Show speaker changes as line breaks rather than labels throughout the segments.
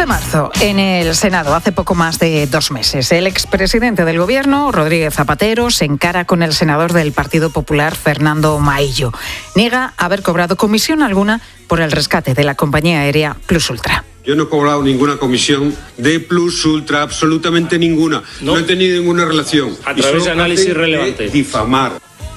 marzo, en el Senado, hace poco más de 2 meses, el expresidente del Gobierno, Rodríguez Zapatero, se encara con el senador del Partido Popular, Fernando Maillo. Niega haber cobrado comisión alguna por el rescate de la compañía aérea Plus Ultra.
Yo no he cobrado ninguna comisión de Plus Ultra, absolutamente ninguna. No he tenido ninguna relación.
A través de análisis relevantes.
Difamar.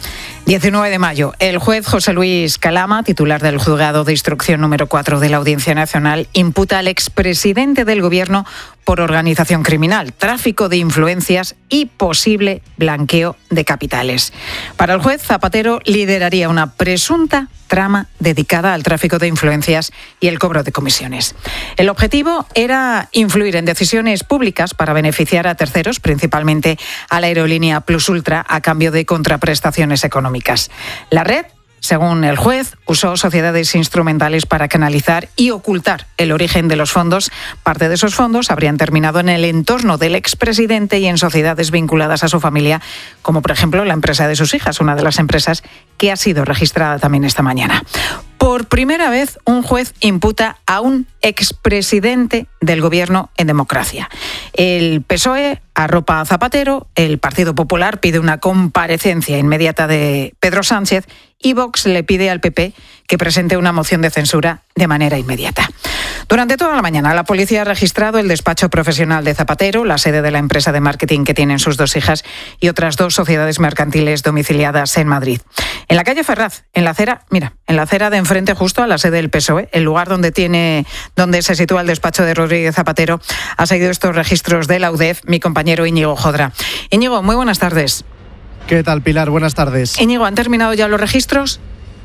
19 de mayo, el juez José Luis Calama, titular del Juzgado de Instrucción número 4 de la Audiencia Nacional, imputa al expresidente del Gobierno por organización criminal, tráfico de influencias y posible blanqueo de capitales. Para el juez, Zapatero lideraría una presunta trama dedicada al tráfico de influencias y el cobro de comisiones. El objetivo era influir en decisiones públicas para beneficiar a terceros, principalmente a la aerolínea Plus Ultra, a cambio de contraprestaciones económicas. La red, según el juez, usó sociedades instrumentales para canalizar y ocultar el origen de los fondos. Parte de esos fondos habrían terminado en el entorno del expresidente y en sociedades vinculadas a su familia, como por ejemplo la empresa de sus hijas, una de las empresas que ha sido registrada también esta mañana. Por primera vez, un juez imputa a un expresidente del Gobierno en democracia. El PSOE arropa a Zapatero, el Partido Popular pide una comparecencia inmediata de Pedro Sánchez y Vox le pide al PP que presente una moción de censura de manera inmediata. Durante toda la mañana, la policía ha registrado el despacho profesional de Zapatero, la sede de la empresa de marketing que tienen sus 2 hijas y otras 2 sociedades mercantiles domiciliadas en Madrid. En la calle Ferraz, en la acera de enfrente justo a la sede del PSOE, el lugar donde se sitúa el despacho de Rodríguez Zapatero, ha seguido estos registros de la UDEF mi compañero Íñigo Jodra. Íñigo, muy buenas tardes.
¿Qué tal, Pilar? Buenas tardes.
Íñigo, ¿han terminado ya los registros?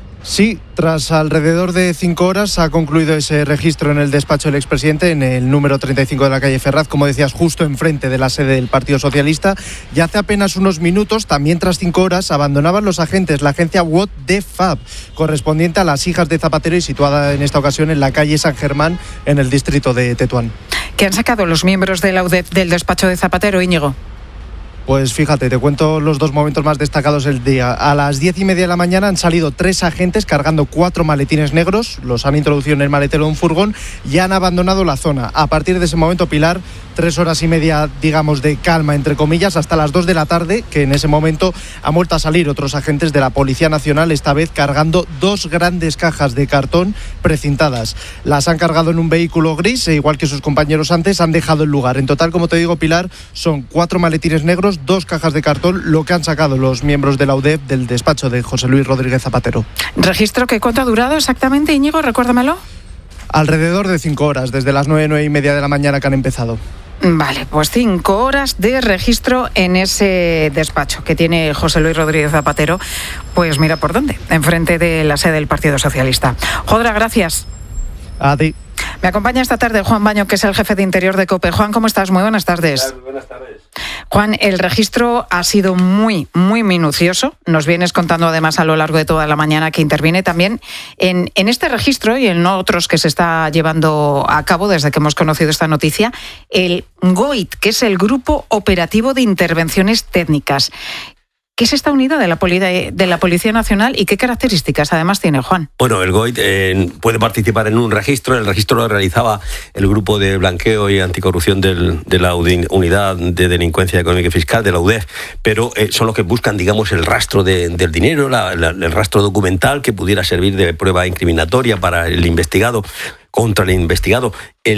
Sí, tras alrededor de 5 horas ha concluido ese registro en el despacho del expresidente, en el número 35 de la calle Ferraz, como decías, justo enfrente de la sede del Partido Socialista. Y hace apenas unos minutos, también tras 5 horas, abandonaban los agentes la agencia What the Fab, correspondiente a las hijas de Zapatero y situada en esta ocasión en la calle San Germán, en el distrito de Tetuán.
¿Qué han sacado los miembros de la UDEF del despacho de Zapatero, Íñigo?
Pues fíjate, te cuento los 2 momentos más destacados del día. A las 10:30 de la mañana han salido 3 agentes cargando 4 maletines negros, los han introducido en el maletero de un furgón y han abandonado la zona. A partir de ese momento, Pilar, 3 horas y media, digamos, de calma, entre comillas, hasta las 2 de la tarde, que en ese momento han vuelto a salir otros agentes de la Policía Nacional, esta vez cargando 2 grandes cajas de cartón precintadas. Las han cargado en un vehículo gris, e igual que sus compañeros antes, han dejado el lugar. En total, como te digo, Pilar, son 4 maletines negros, 2 cajas de cartón, lo que han sacado los miembros de la UDEF del despacho de José Luis Rodríguez Zapatero.
¿Registro que cuánto ha durado exactamente, Íñigo? Recuérdamelo.
Alrededor de 5 horas, desde las 9:30 de la mañana que han empezado.
Vale, pues 5 horas de registro en ese despacho que tiene José Luis Rodríguez Zapatero. Pues mira por dónde, enfrente de la sede del Partido Socialista. Jodra, gracias.
A ti.
Me acompaña esta tarde Juan Baño, que es el jefe de Interior de COPE. Juan, ¿cómo estás? Muy buenas tardes.
Buenas tardes.
Juan, el registro ha sido muy minucioso. Nos vienes contando además a lo largo de toda la mañana que interviene también en este registro y en otros que se está llevando a cabo desde que hemos conocido esta noticia, el GOIT, que es el Grupo Operativo de Intervenciones Técnicas. ¿Qué es esta unidad de la Policía Nacional y qué características además tiene, Juan?
Bueno, el GOIT puede participar en un registro. El registro lo realizaba el Grupo de Blanqueo y Anticorrupción de la Unidad de Delincuencia Económica y Fiscal, de la UDEF, pero son los que buscan, digamos, el rastro del dinero, el rastro documental que pudiera servir de prueba incriminatoria para el investigado, contra el investigado.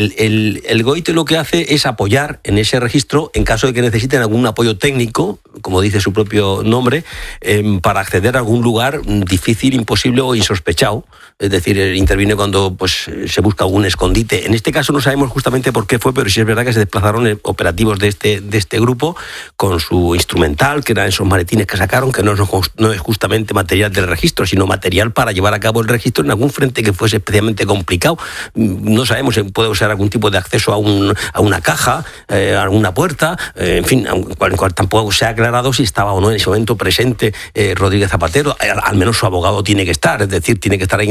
El GOIT lo que hace es apoyar en ese registro en caso de que necesiten algún apoyo técnico, como dice su propio nombre, para acceder a algún lugar difícil, imposible o insospechado. Es decir, interviene cuando se busca algún escondite. En este caso no sabemos justamente por qué fue, pero sí es verdad que se desplazaron operativos de este grupo con su instrumental, que eran esos maletines que sacaron, que no es justamente material del registro, sino material para llevar a cabo el registro en algún frente que fuese especialmente complicado. No sabemos, puede usar algún tipo de acceso a una caja, a alguna puerta, en fin, cual tampoco se ha aclarado si estaba o no en ese momento presente Rodríguez Zapatero. Al menos su abogado tiene que estar, es decir, tiene que estar ahí